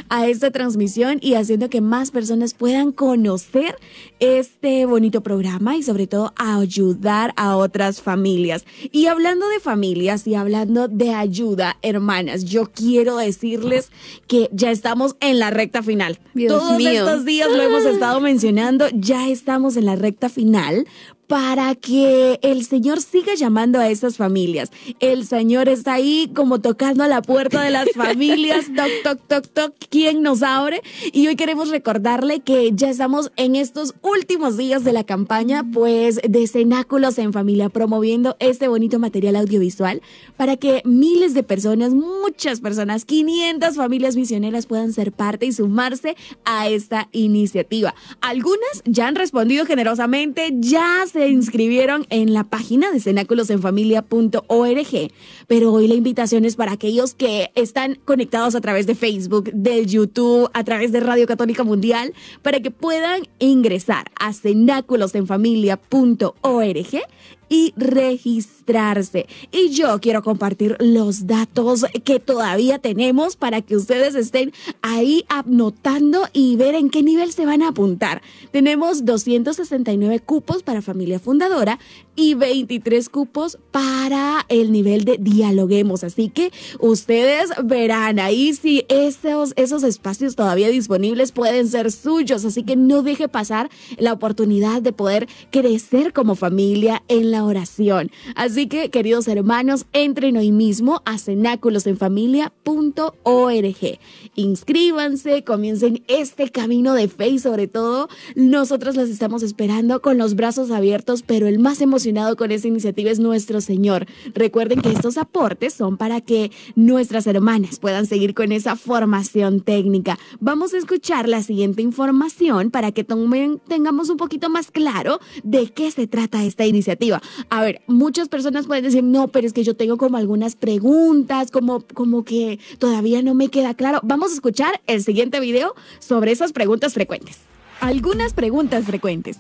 a esta transmisión y haciendo que más personas puedan conocer este bonito programa y sobre todo ayudar a otras familias. Y hablando de familias y hablando de ayuda, hermanas, yo quiero decirles que ya estamos en la recta final. Todos estos días lo hemos estado mencionando, ya estamos en la recta final para que el Señor siga llamando a estas familias. El Señor está ahí como tocando a la puerta de las familias, toc, toc, toc, toc, ¿quién nos abre? Y hoy queremos recordarle que ya estamos en estos últimos días de la campaña, pues, de Cenáculos en Familia, promoviendo este bonito material audiovisual para que miles de personas, muchas personas, 500 familias misioneras puedan ser parte y sumarse a esta iniciativa. Algunas ya han respondido generosamente, ya se inscribieron en la página de cenáculosenfamilia.org, pero hoy la invitación es para aquellos que están conectados a través de Facebook, del YouTube, a través de Radio Católica Mundial, para que puedan ingresar a cenáculosenfamilia.org y registrarse. Y yo quiero compartir los datos que todavía tenemos para que ustedes estén ahí anotando y ver en qué nivel se van a apuntar. Tenemos 269 cupos para familia fundadora y 23 cupos para el nivel de dialoguemos. Así que ustedes verán ahí si esos espacios todavía disponibles pueden ser suyos. Así que no deje pasar la oportunidad de poder crecer como familia en la oración. Así que, queridos hermanos, entren hoy mismo a cenáculosenfamilia.org. Inscríbanse, comiencen este camino de fe y sobre todo, nosotros los estamos esperando con los brazos abiertos, pero el más emocionado con esta iniciativa es nuestro Señor. Recuerden que estos aportes son para que nuestras hermanas puedan seguir con esa formación técnica. Vamos a escuchar la siguiente información para que tengamos un poquito más claro de qué se trata esta iniciativa. A ver, muchas personas pueden decir, no, pero es que yo tengo como algunas preguntas, como que todavía no me queda claro. Vamos a escuchar el siguiente video sobre esas preguntas frecuentes. Algunas preguntas frecuentes.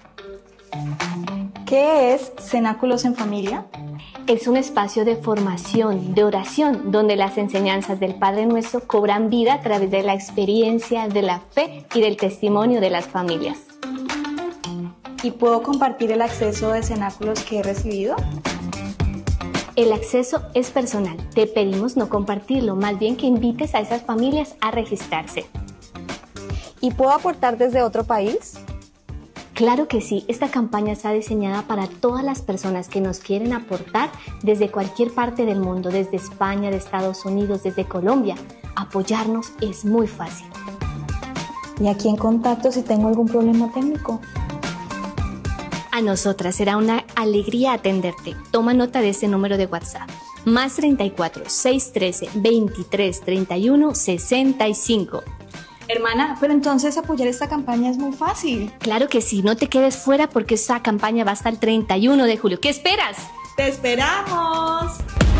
¿Qué es Cenáculos en Familia? Es un espacio de formación, de oración, donde las enseñanzas del Padre Nuestro cobran vida a través de la experiencia, de la fe y del testimonio de las familias. ¿Y puedo compartir el acceso de cenáculos que he recibido? El acceso es personal. Te pedimos no compartirlo, más bien que invites a esas familias a registrarse. ¿Y puedo aportar desde otro país? Claro que sí, esta campaña está diseñada para todas las personas que nos quieren aportar desde cualquier parte del mundo, desde España, de Estados Unidos, desde Colombia. Apoyarnos es muy fácil. ¿Y a quién contacto si tengo algún problema técnico? A nosotras será una alegría atenderte. Toma nota de este número de WhatsApp. Más 34 613 23 31 65. Hermana, pero entonces apoyar esta campaña es muy fácil. Claro que sí, no te quedes fuera porque esta campaña va hasta el 31 de julio. ¿Qué esperas? ¡Te esperamos!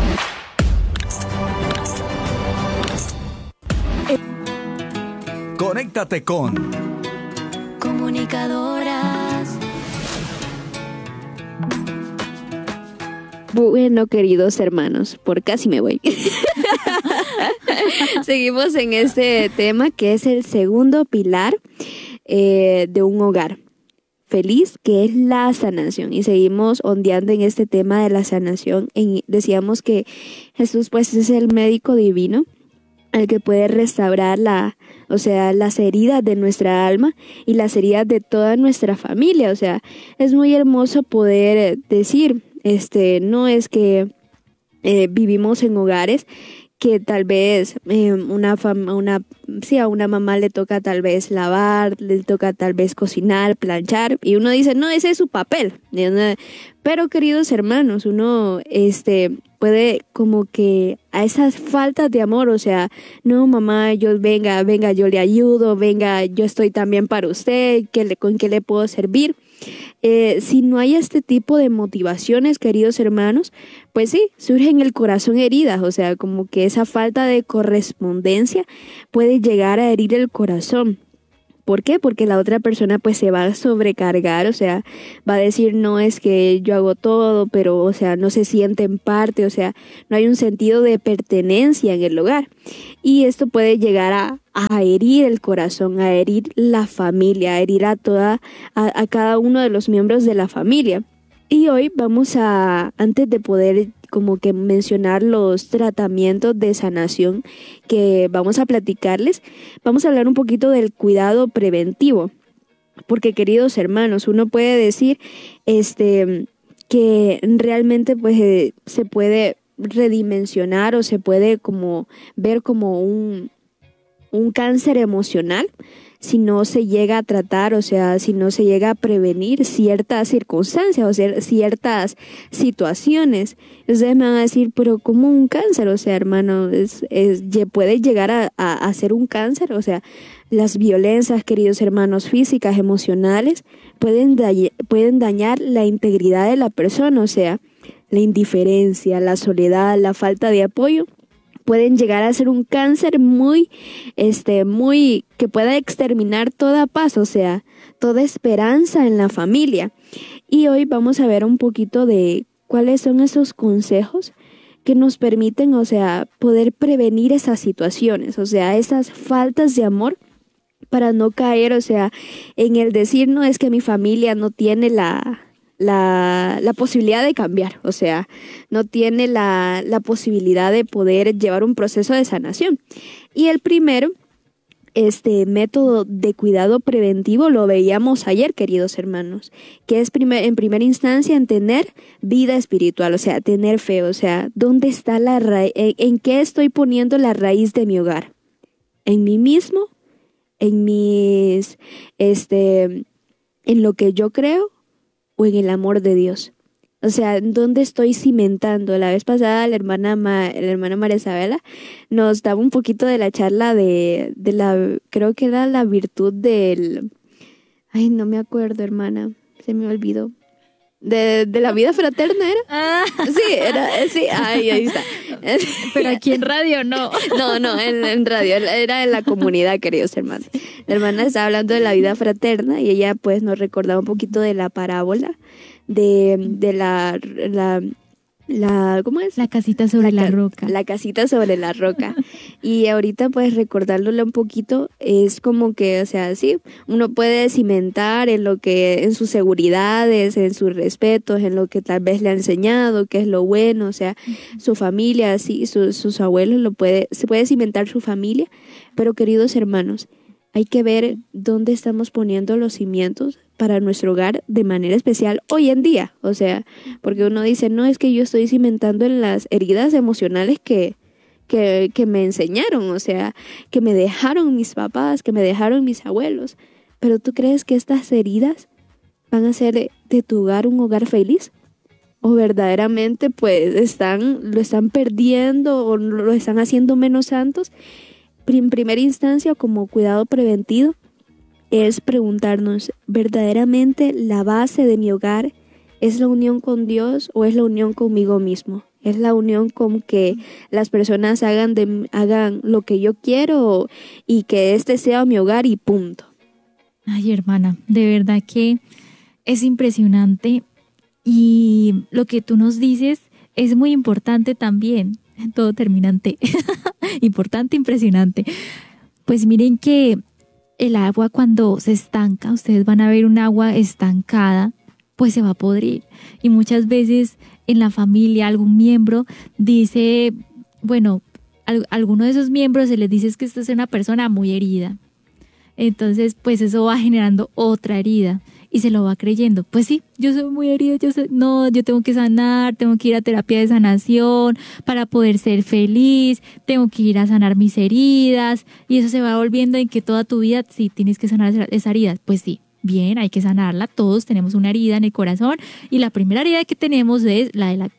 Conéctate con Comunicadoras. Bueno, queridos hermanos, por casi me voy. Seguimos en este tema que es el segundo pilar de un hogar feliz, que es la sanación. Y seguimos ondeando en este tema de la sanación. Decíamos que Jesús pues es el médico divino, el que puede restaurar las heridas de nuestra alma y las heridas de toda nuestra familia. O sea, es muy hermoso poder decir, no es que vivimos en hogares que tal vez a una mamá le toca tal vez lavar, le toca tal vez cocinar, planchar, y uno dice, no, ese es su papel. Pero queridos hermanos, uno puede como que a esas faltas de amor, o sea, no mamá, venga, yo le ayudo, venga, yo estoy también para usted, ¿con qué le puedo servir? Si no hay este tipo de motivaciones, queridos hermanos, pues sí, surgen en el corazón heridas, o sea, como que esa falta de correspondencia puede llegar a herir el corazón. ¿Por qué? Porque la otra persona pues se va a sobrecargar, o sea, va a decir, no, es que yo hago todo, pero, o sea, no se siente en parte, o sea, no hay un sentido de pertenencia en el hogar. Y esto puede llegar a herir el corazón, a herir la familia, a herir a cada uno de los miembros de la familia. Y hoy vamos antes de poder como que mencionar los tratamientos de sanación que vamos a platicarles, vamos a hablar un poquito del cuidado preventivo. Porque, queridos hermanos, uno puede decir que realmente pues se puede redimensionar o se puede como ver como un cáncer emocional si no se llega a tratar, o sea, si no se llega a prevenir ciertas circunstancias o sea, ciertas situaciones. Ustedes me van a decir, pero ¿cómo un cáncer? O sea, hermano, puede llegar a ser un cáncer. O sea, las violencias, queridos hermanos, físicas, emocionales, pueden dañar la integridad de la persona. O sea, la indiferencia, la soledad, la falta de apoyo pueden llegar a ser un cáncer muy que pueda exterminar toda paz, o sea, toda esperanza en la familia. Y hoy vamos a ver un poquito de cuáles son esos consejos que nos permiten, o sea, poder prevenir esas situaciones, o sea, esas faltas de amor, para no caer, o sea, en el decir, no, es que mi familia no tiene la posibilidad de cambiar, o sea, no tiene la posibilidad de poder llevar un proceso de sanación. Y el primero, método de cuidado preventivo, lo veíamos ayer, queridos hermanos, que es en primera instancia en tener vida espiritual, o sea, tener fe, o sea, ¿dónde está la raíz? ¿En qué estoy poniendo la raíz de mi hogar? ¿En mí mismo? ¿En en lo que yo creo? ¿O en el amor de Dios? O sea, ¿dónde estoy cimentando? La vez pasada la hermana María Isabela nos daba un poquito de la charla de creo que era la virtud ay, no me acuerdo, hermana, se me olvidó. De la vida fraterna era. Sí, ahí está. Pero aquí en radio no. No, en radio, era en la comunidad, queridos hermanos. La hermana estaba hablando de la vida fraterna y ella pues nos recordaba un poquito de la parábola de la ¿cómo es? La casita sobre la roca. La casita sobre la roca. Y ahorita pues recordándole un poquito es como que, o sea, sí, uno puede cimentar en sus seguridades, en sus respetos, en lo que tal vez le ha enseñado, que es lo bueno, o sea, su familia, así, sus abuelos, se puede cimentar su familia, pero queridos hermanos, hay que ver dónde estamos poniendo los cimientos para nuestro hogar de manera especial hoy en día. O sea, porque uno dice, no, es que yo estoy cimentando en las heridas emocionales que me enseñaron, o sea, que me dejaron mis papás, que me dejaron mis abuelos. Pero ¿tú crees que estas heridas van a hacer de tu hogar un hogar feliz? ¿O verdaderamente pues lo están perdiendo o lo están haciendo menos santos? En primera instancia, como cuidado preventivo, es preguntarnos, ¿verdaderamente la base de mi hogar es la unión con Dios o es la unión conmigo mismo? ¿Es la unión con que las personas hagan lo que yo quiero y que este sea mi hogar y punto? Ay, hermana, de verdad que es impresionante y lo que tú nos dices es muy importante también. Todo terminante. Importante, impresionante. Pues miren que el agua cuando se estanca, ustedes van a ver un agua estancada, pues se va a podrir. Y muchas veces en la familia algún miembro dice, bueno, alguno de esos miembros se les dice que esta es una persona muy herida. Entonces, pues eso va generando otra herida y se lo va creyendo. Pues sí, yo soy muy herida, yo tengo que sanar, tengo que ir a terapia de sanación para poder ser feliz, tengo que ir a sanar mis heridas y eso se va volviendo en que toda tu vida sí tienes que sanar esa herida. Pues sí, bien, hay que sanarla, todos tenemos una herida en el corazón y la primera herida que tenemos es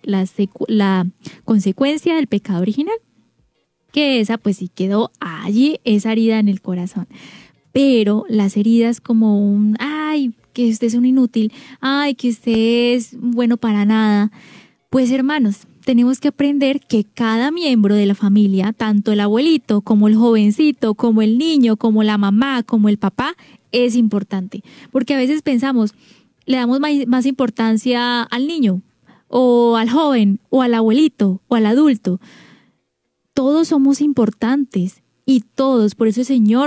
la consecuencia del pecado original, que esa pues sí quedó allí, esa herida en el corazón. Pero las heridas como ay, que usted es un inútil, ay, que usted es bueno para nada. Pues hermanos, tenemos que aprender que cada miembro de la familia, tanto el abuelito como el jovencito, como el niño, como la mamá, como el papá, es importante, porque a veces pensamos, le damos más importancia al niño, o al joven, o al abuelito, o al adulto. Todos somos importantes y todos, por eso el Señor